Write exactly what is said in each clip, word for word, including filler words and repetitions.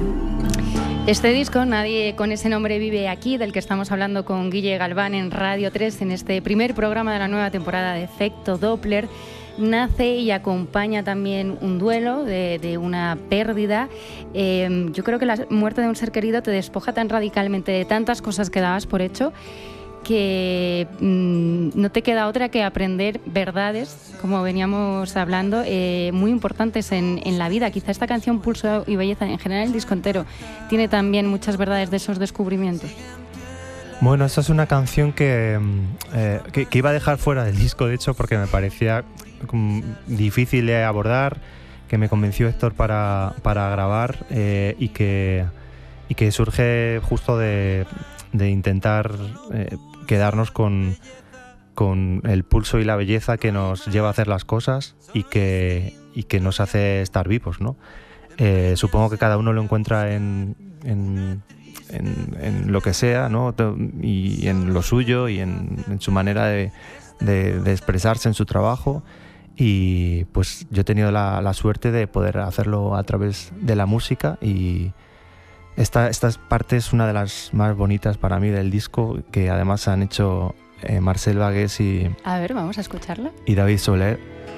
Este disco, Nadie con ese nombre vive aquí, del que estamos hablando con Guille Galván en Radio tres, en este primer programa de la nueva temporada de Efecto Doppler, nace y acompaña también un duelo de, de una pérdida. Eh, yo creo que la muerte de un ser querido te despoja tan radicalmente de tantas cosas que dabas por hecho que mmm, no te queda otra que aprender verdades, como veníamos hablando, eh, muy importantes en, en la vida. Quizá esta canción Pulso y Belleza, en general el disco entero, tiene también muchas verdades de esos descubrimientos. Bueno, esta es una canción que, eh, que, que iba a dejar fuera del disco, de hecho, porque me parecía um, difícil de abordar, que me convenció Héctor para, para grabar eh, y, que, y que surge justo de, de intentar eh, quedarnos con, con el pulso y la belleza que nos lleva a hacer las cosas y que, y que nos hace estar vivos, ¿no? Eh, supongo que cada uno lo encuentra en... en En, en lo que sea, ¿no? Y en lo suyo y en, en su manera de, de, de expresarse en su trabajo, y pues yo he tenido la, la suerte de poder hacerlo a través de la música, y esta, esta parte es una de las más bonitas para mí del disco, que además han hecho eh, Marcel Bagués y, a ver, vamos a escucharla, y David Soler.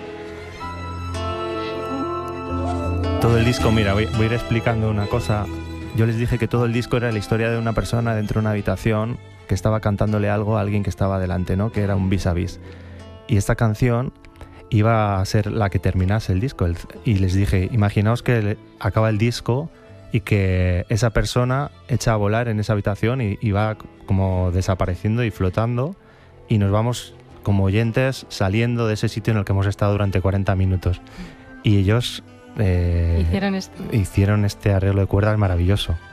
Todo el disco, mira, voy, voy a ir explicando una cosa. Yo les dije que todo el disco era la historia de una persona dentro de una habitación que estaba cantándole algo a alguien que estaba delante, ¿no? Que era un vis a vis. Y esta canción iba a ser la que terminase el disco. Y les dije, imaginaos que acaba el disco y que esa persona echa a volar en esa habitación y, y va como desapareciendo y flotando, y nos vamos como oyentes saliendo de ese sitio en el que hemos estado durante cuarenta minutos. Y ellos... Eh, hicieron, este. hicieron este arreglo de cuerdas maravilloso.